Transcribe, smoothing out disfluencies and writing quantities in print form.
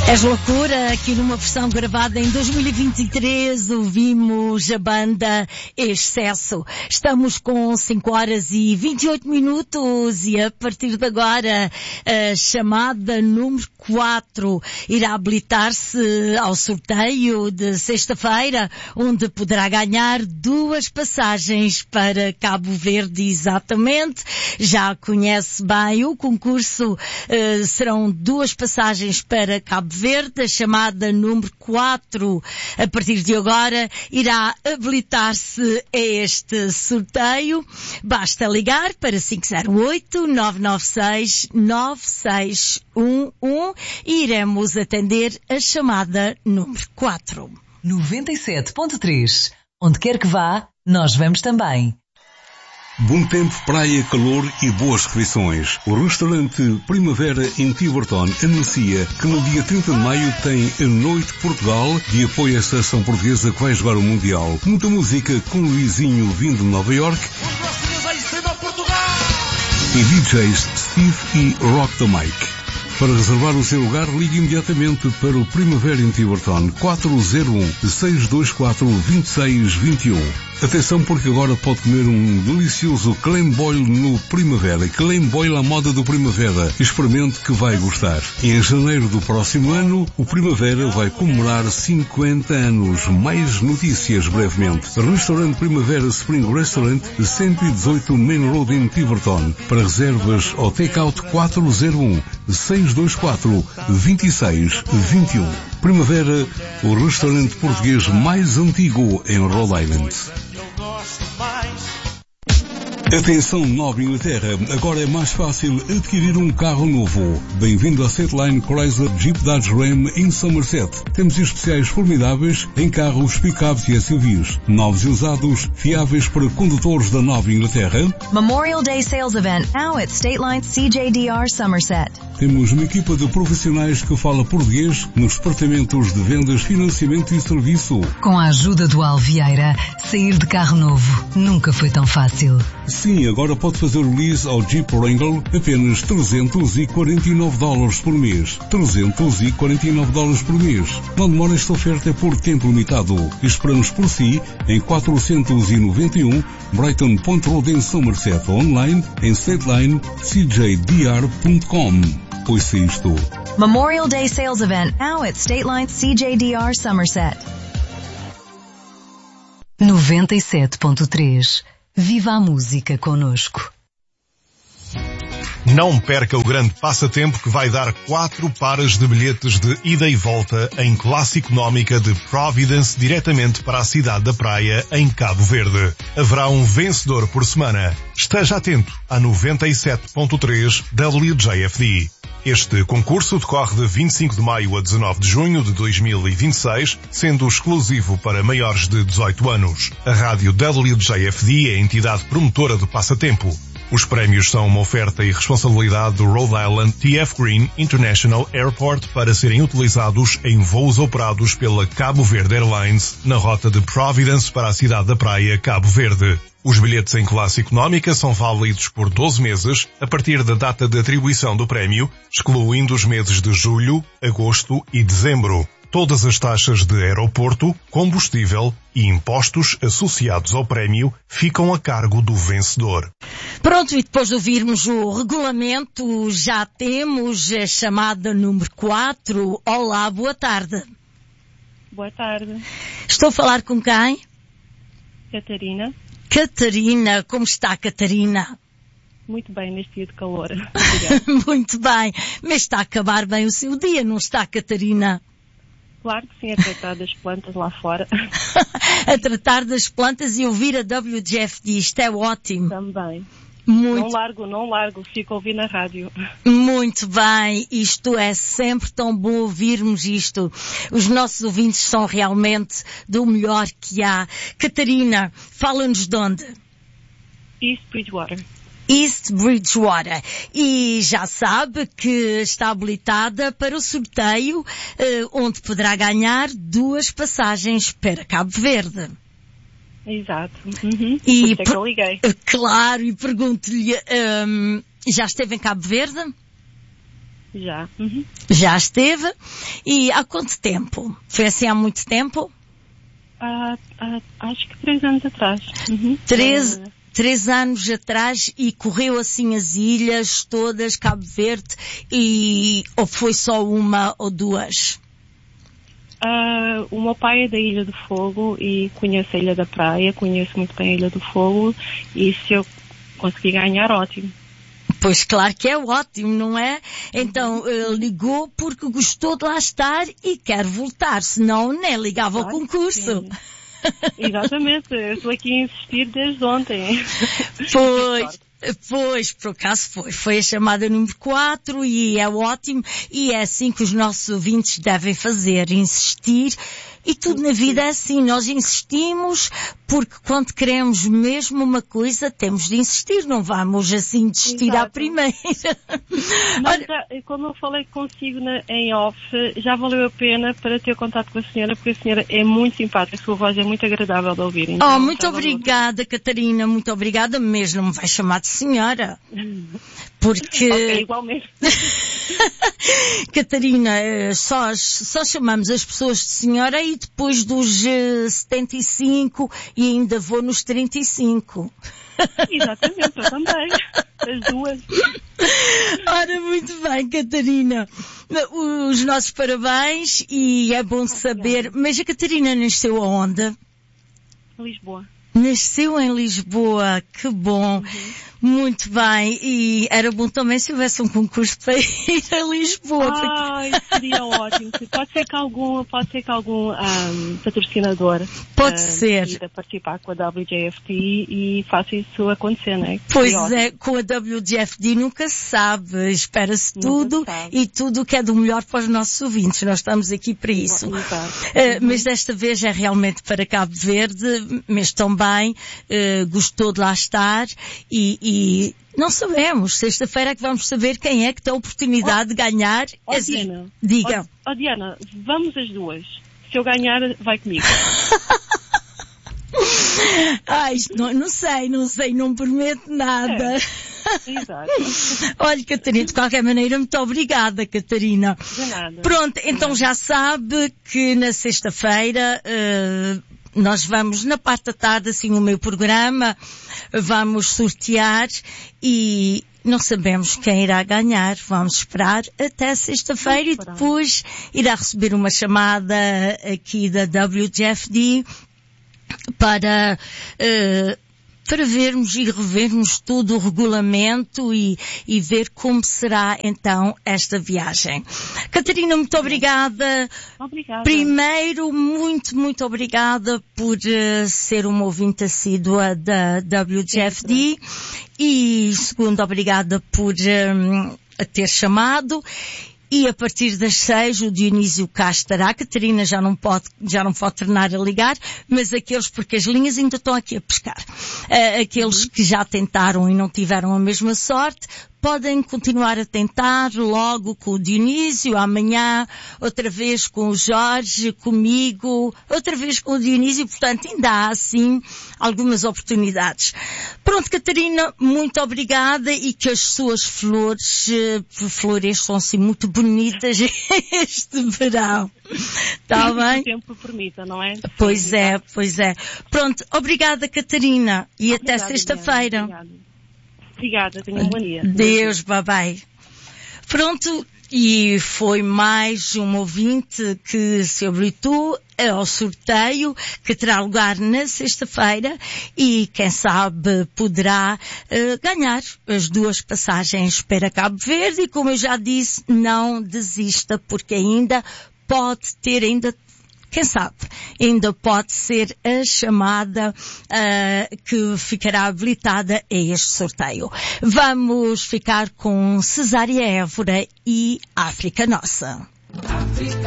És loucura, aqui numa versão gravada em 2023, ouvimos a banda Excesso. Estamos com 5 horas e 28 minutos e a partir de agora a chamada número 4 irá habilitar-se ao sorteio de sexta-feira, onde poderá ganhar 2 passagens para Cabo Verde, exatamente. Já conhece bem o concurso, serão 2 passagens para Cabo Verde. A chamada número 4, a partir de agora, irá habilitar-se a este sorteio. Basta ligar para 508-996-9611 e iremos atender a chamada número 4. 97.3. Onde quer que vá, nós vamos também. Bom tempo, praia, calor e boas refeições. O restaurante Primavera em Tiverton anuncia que no dia 30 de maio tem a Noite Portugal, de apoio à seleção portuguesa que vai jogar o Mundial. Muita música com Luizinho vindo de Nova York e DJs Steve e Rock the Mike. Para reservar o seu lugar, ligue imediatamente para o Primavera em Tiverton 401-624-2621. Atenção, porque agora pode comer um delicioso clam boil no Primavera. Clam boil à moda do Primavera. Experimente que vai gostar. Em janeiro do próximo ano, o Primavera vai comemorar 50 anos. Mais notícias brevemente. Restaurante Primavera Spring Restaurant, 118 Main Road em Tiverton. Para reservas ou take-out 401-624-2621. Primavera, o restaurante português mais antigo em Rhode Island. Atenção, Nova Inglaterra, agora é mais fácil adquirir um carro novo. Bem-vindo à Stateline Chrysler Jeep Dodge Ram em Somerset. Temos especiais formidáveis em carros, pick-ups e SUVs. Novos e usados, fiáveis para condutores da Nova Inglaterra. Memorial Day Sales Event now at Stateline CJDR Somerset. Temos uma equipa de profissionais que fala português nos departamentos de vendas, financiamento e serviço. Com a ajuda do Alvieira, sair de carro novo nunca foi tão fácil. Sim, agora pode fazer o lease ao Jeep Wrangler apenas $349 por mês. $349 por mês. Não demora, esta oferta é por tempo limitado. Esperamos por si em 491 Brighton Point Road em Somerset, online em statelinecjdr.com. Ouça isto. Memorial Day Sales Event now at Stateline CJDR Somerset. 97.3. Viva a música connosco. Não perca o grande passatempo que vai dar 4 pares de bilhetes de ida e volta em classe económica de Providence diretamente para a cidade da praia em Cabo Verde. Haverá um vencedor por semana. Esteja atento a 97.3 WJFD. Este concurso decorre de 25 de maio a 19 de junho de 2026, sendo exclusivo para maiores de 18 anos. A rádio WJFD é a entidade promotora do passatempo. Os prémios são uma oferta e responsabilidade do Rhode Island TF Green International Airport para serem utilizados em voos operados pela Cabo Verde Airlines na rota de Providence para a cidade da praia Cabo Verde. Os bilhetes em classe económica são válidos por 12 meses a partir da data de atribuição do prémio, excluindo os meses de julho, agosto e dezembro. Todas as taxas de aeroporto, combustível e impostos associados ao prémio ficam a cargo do vencedor. Pronto, e depois de ouvirmos o regulamento, já temos a chamada número 4. Olá, boa tarde. Boa tarde. Estou a falar com quem? Catarina. Catarina, como está, Catarina? Muito bem, neste dia de calor. Obrigada. Muito bem, mas está a acabar bem o seu dia, não está, Catarina? Claro que sim, a tratar das plantas lá fora. A tratar das plantas e ouvir a WJFD, isto é ótimo. Também. Muito. Não largo, fico a ouvir na rádio. Muito bem, isto é sempre tão bom ouvirmos isto. Os nossos ouvintes são realmente do melhor que há. Catarina, fala-nos de onde? East Bridgewater. East Bridgewater. E já sabe que está habilitada para o sorteio, onde poderá ganhar 2 passagens para Cabo Verde. Exato. Uhum. E por isso é que eu liguei. Claro, e pergunto-lhe, já esteve em Cabo Verde? Já. Uhum. Já esteve? E há quanto tempo? Foi assim há muito tempo? Acho que 3 anos atrás. Uhum. 3 anos atrás, e correu assim as ilhas todas, Cabo Verde, ou foi só uma ou duas? O meu pai é da Ilha do Fogo e conheço a Ilha da Praia, conheço muito bem a Ilha do Fogo, e se eu conseguir ganhar, ótimo. Pois claro que é ótimo, não é? Então ligou porque gostou de lá estar e quer voltar, senão nem ligava ao concurso. Sim. Exatamente, eu estou aqui a insistir desde ontem. Pois, por acaso foi a chamada número 4 e é ótimo, e é assim que os nossos ouvintes devem fazer, insistir. E tudo na vida é assim, nós insistimos porque quando queremos mesmo uma coisa temos de insistir, não vamos assim desistir à primeira. Mas como eu falei consigo em off, já valeu a pena para ter contato com a senhora, porque a senhora é muito simpática, a sua voz é muito agradável de ouvir. Então, muito obrigada, Catarina, muito obrigada mesmo, não me vai chamar de senhora. Porque... Ok, igualmente. Catarina, só chamamos as pessoas de senhora e depois dos 75 e ainda vou nos 35. Exatamente, eu também. As duas. Ora, muito bem, Catarina. Os nossos parabéns e é bom saber. Mas a Catarina nasceu aonde? Lisboa. Nasceu em Lisboa, que bom. Uhum. Muito bem, e era bom também se houvesse um concurso para ir a Lisboa. Ai, seria ótimo. Pode ser que algum patrocinador pode ser queira participar com a WJFD e faça isso acontecer, não é? Pois é, com a WJFD nunca se sabe, espera-se tudo e tudo que é do melhor para os nossos ouvintes, nós estamos aqui para isso. Mas desta vez é realmente para Cabo Verde, mas também gostou de lá estar e não sabemos, sexta-feira é que vamos saber quem é que tem a oportunidade de ganhar. Diana, diga. Diana, vamos as duas. Se eu ganhar, vai comigo. Não sei, não prometo nada. Exato. Olha, Catarina, de qualquer maneira, muito obrigada, Catarina. De nada. Pronto, então já sabe que na sexta-feira nós vamos, na parte da tarde, assim, o meu programa, vamos sortear e não sabemos quem irá ganhar. Vamos esperar até sexta-feira e depois irá receber uma chamada aqui da WJFD para vermos e revermos todo o regulamento e ver como será então esta viagem. Catarina, muito obrigada. Obrigada. Primeiro, muito obrigada por ser uma ouvinte assídua da WJFD e segundo, obrigada por ter chamado. E a partir das 6 o Dionísio cá estará. A Catarina já não pode tornar a ligar, mas porque as linhas ainda estão aqui a pescar. Aqueles que já tentaram e não tiveram a mesma sorte, podem continuar a tentar logo com o Dionísio, amanhã, outra vez com o Jorge, comigo, outra vez com o Dionísio, portanto ainda há assim algumas oportunidades. Pronto, Catarina, muito obrigada e que as suas flores floresçam assim muito bonitas este verão. Está bem? O tempo permita, não é? Pois é. Pronto, obrigada, Catarina, e obrigada, até sexta-feira. Obrigada, tenha um bom dia. Deus, bye. Pronto, e foi mais um ouvinte que se habilitou ao sorteio que terá lugar na sexta-feira e quem sabe poderá ganhar as 2 passagens para Cabo Verde e como eu já disse, não desista porque ainda pode ter quem sabe, ainda pode ser a chamada que ficará habilitada a este sorteio. Vamos ficar com Cesária Évora e África Nossa. África.